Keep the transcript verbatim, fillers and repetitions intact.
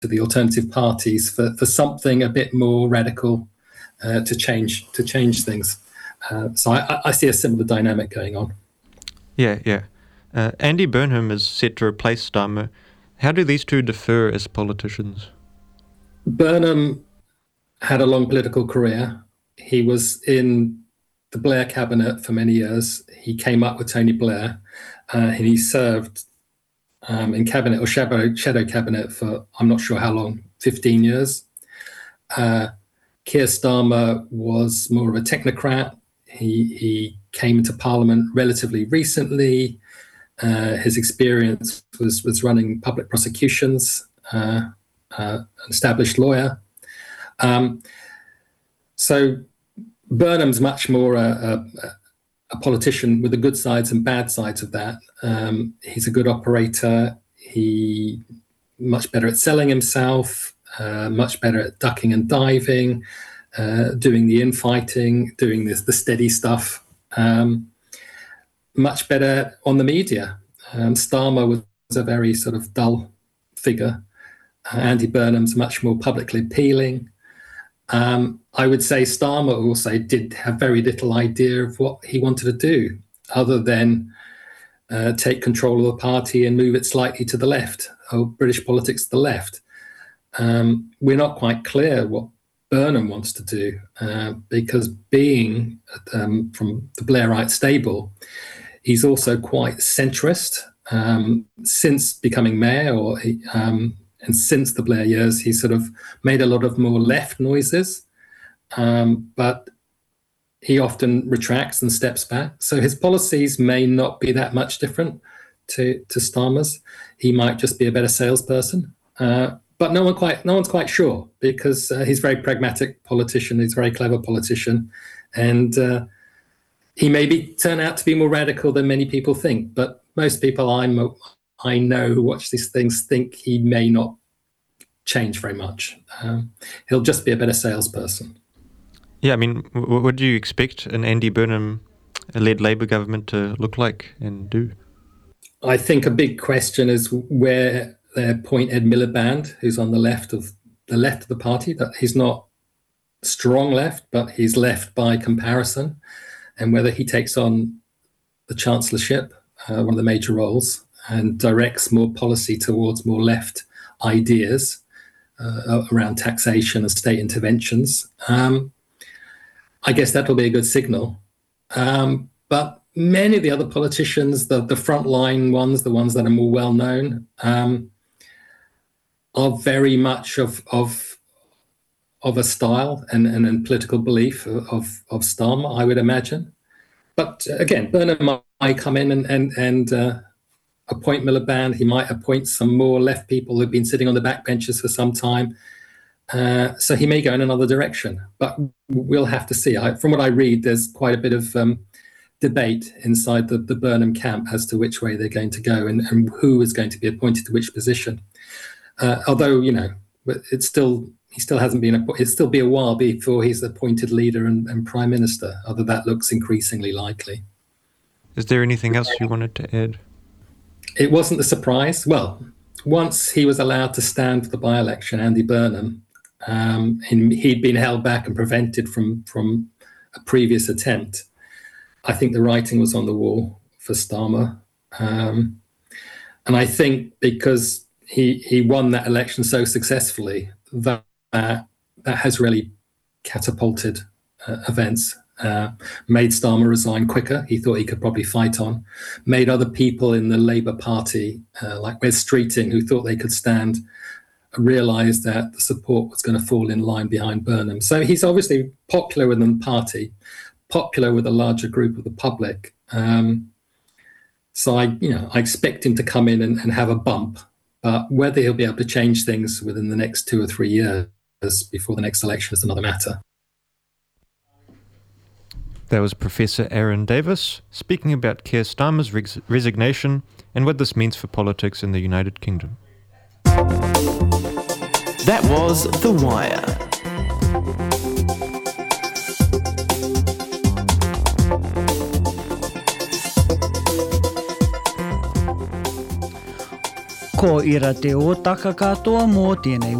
to the alternative parties for, for something a bit more radical uh, to change to change things. Uh, so I, I see a similar dynamic going on. Yeah, yeah. Uh, Andy Burnham is set to replace Starmer. How do these two differ as politicians? Burnham had a long political career. He was in the Blair cabinet for many years. He came up with Tony Blair, uh, and he served um, in cabinet or shadow, shadow cabinet for, I'm not sure how long, fifteen years. Uh, Keir Starmer was more of a technocrat. He, he came into Parliament relatively recently. Uh, his experience was, was running public prosecutions, uh, uh, an established lawyer. Um, so Burnham's much more a, a, a politician with the good sides and bad sides of that. Um, he's a good operator. He much better at selling himself, uh, much better at ducking and diving, uh, doing the infighting, doing this, the steady stuff. Um, much better on the media. Um, Starmer was a very sort of dull figure. Uh, Andy Burnham's much more publicly appealing. Um, I would say Starmer also did have very little idea of what he wanted to do, other than uh, take control of the party and move it slightly to the left, or British politics to the left. Um, we're not quite clear what Burnham wants to do, uh, because being um, from the Blairite stable, he's also quite centrist. Um, since becoming mayor, or he, um, and since the Blair years, he sort of made a lot of more left noises, um, but he often retracts and steps back. So his policies may not be that much different to, to Starmer's. He might just be a better salesperson, uh, but no one quite, no one's quite sure, because uh, he's a very pragmatic politician. He's a very clever politician, and uh, he may be turn out to be more radical than many people think. But most people I'm I know who watch these things think he may not change very much. Um, he'll just be a better salesperson. Yeah, I mean, w- what do you expect an Andy Burnham-led Labour government to look like and do? I think a big question is where they appoint Ed Miliband, who's on the left of the left of the party. That he's not strong left, but he's left by comparison, and whether he takes on the chancellorship, uh, one of the major roles, and directs more policy towards more left ideas uh, around taxation and state interventions. Um, I guess that will be a good signal. Um, but many of the other politicians, the, the frontline ones, the ones that are more well known, um, are very much of of of a style and, and, and political belief of, of Starmer, I would imagine. But again, Burnham might come in and and, and uh, appoint Miliband. He might appoint some more left people who've been sitting on the backbenches for some time. Uh, so he may go in another direction, but we'll have to see. I, from what I read, there's quite a bit of um, debate inside the, the Burnham camp as to which way they're going to go and, and who is going to be appointed to which position. Uh, although, you know, it's still he still hasn't been. It'll still be a while before he's appointed leader and, and prime minister. Although that looks increasingly likely. Is there anything else you wanted to add? It wasn't a surprise. Well, once he was allowed to stand for the by-election, Andy Burnham, um, he'd been held back and prevented from from a previous attempt. I think the writing was on the wall for Starmer, um, and I think because he he won that election so successfully, that that, that has really catapulted uh, events. Uh, made Starmer resign quicker. He thought he could probably fight on. Made other people in the Labour Party, uh, like Wes Streeting, who thought they could stand, realise that the support was going to fall in line behind Burnham. So he's obviously popular within the party, popular with a larger group of the public. Um, so I, you know, I expect him to come in and, and have a bump, but whether he'll be able to change things within the next two or three years before the next election is another matter. That was Professor Aaron Davis speaking about Keir Starmer's res- resignation and what this means for politics in the United Kingdom. That was The Wire. Ko ira te o taka katoa mō tēnei